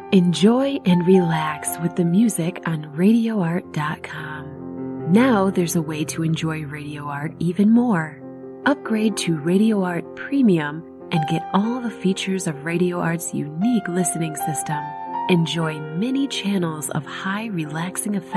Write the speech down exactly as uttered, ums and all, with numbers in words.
Enjoy and relax with the music on radio art dot com. Now there's a way to enjoy Radio Art even more. Upgrade to Radio Art Premium and get all the features of Radio Art's unique listening system. Enjoy many channels of high relaxing effects